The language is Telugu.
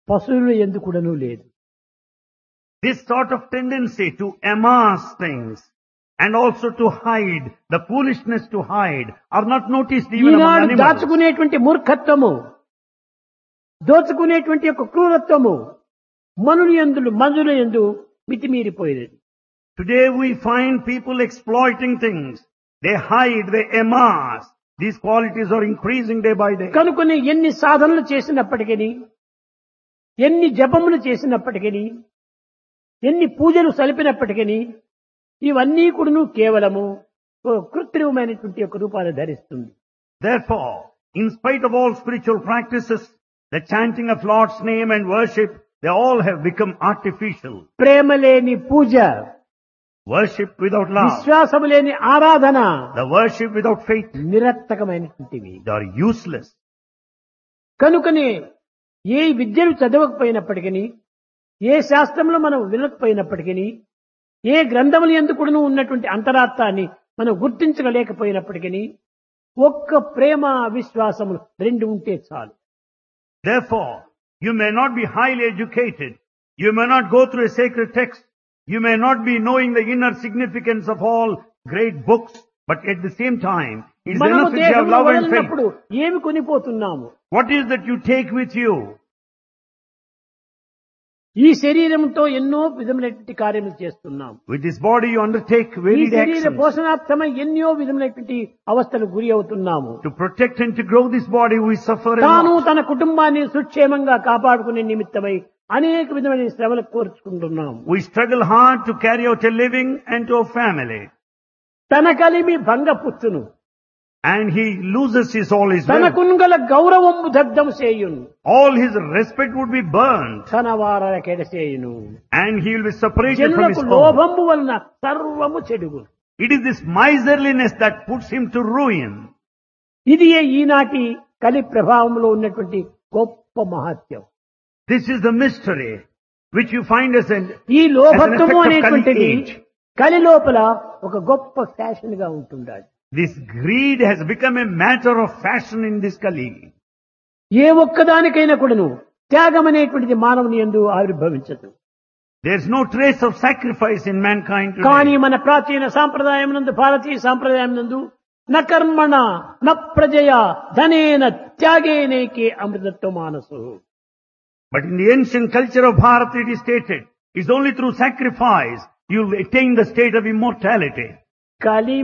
పశువుల యందు కూడాను లేదు. This sort of tendency to amass things and also to hide, the foolishness to hide, are not noticed even among Eenadu animals. దాచుకునేటువంటి మూర్ఖత్వము, దోచుకునేటువంటి యొక్క క్రూరత్వము మనుల యందు మితిమీరిపోయేది. Today we find people exploiting things. They hide, they amass. These qualities are increasing day by day. కనుకొని ఎన్ని సాధనలు చేసినప్పటికీ, ఎన్ని జపములు చేసినప్పటికీ, ఎన్ని పూజలు సలిపినప్పటికీ ఇవన్నీ కూడాను కేవలము కృత్రిమమైనటువంటి యొక్క రూపాన్ని ధరిస్తుంది. Therefore, in spite of all spiritual practices, the chanting of Lord's name and worship, they all have become artificial. ప్రేమ లేని పూజ, Worship without love, విశ్వాసము లేని ఆరాధన the worship without faith, నిరర్థకమైనటువంటివి. they are useless. కనుకనే ఏ విద్యలు చదవకపోయినప్పటికీ, ఏ శాస్త్రంలో మనం వినకపోయినప్పటికీ, ఏ గ్రంథములు ఎందుకును ఉన్నటువంటి అంతరార్థాన్ని మనం గుర్తించలేకపోయినప్పటికీ ఒక్క ప్రేమ విశ్వాసములు రెండు ఉంటే చాలు. Therefore, you may not be highly educated, you may not go through a sacred text, you may not be knowing the inner significance of all great books, but at the same time, it is మనము enough if you have దేహమును love and faith. వదిలినప్పుడు ఏమి కొనిపోతున్నాము? What is that you take with you? ఈ శరీరంతో ఎన్నో విధములైనటువంటి కార్యములు చేస్తున్నాం. With this body you undertake ఈ varied శరీర actions. పోషణార్థమై ఎన్నో విధములైనటువంటి అవస్థలకు గురి అవుతున్నాము. To protect and to grow this body we suffer a తాను lot. తన కుటుంబాన్ని సుక్షేమంగా కాపాడుకునే నిమిత్తమై అనేక విధమైన శ్రమలు కోర్చుకుంటున్నాం. We struggle hard to carry out a living and to a family. తన కలిమి భంగపుచ్చును, And he loses all his wealth. తనకున్గల గౌరవము దగ్ధం చేయును, All his respect would be burned. తన వారల కెడసేయును. And he will be separated from his జనులకు home. లోభము వలన సర్వము చెడుగు. It is this miserliness that puts him to ruin. ఇది ఈనాటి కలి ప్రభావంలో ఉన్నటువంటి గొప్ప మహత్యం. This is the mystery which you find as an ఈ effect లోభత్వము of అనేటువంటిది Kali age. కలి లోపల ఒక గొప్ప ఫ్యాషన్ గా ఉంటుండాలి. This greed has become a matter of fashion in this Kali. ఏ ఒక్కదానికైనా కూడాను త్యాగం అనేటువంటిది మానవుని యందు ఆవిర్భవించదు. There is no trace of sacrifice in mankind కానీ today. మన ప్రాచీన సాంప్రదాయం నందు, భారతీయ సాంప్రదాయం నందు న కర్మణ న ప్రజయ ధనేన త్యాగేనేకే అమృతత్వ మానసు. But in the ancient culture of Bharat it is stated, it's only through sacrifice you'll attain the state of immortality. కలి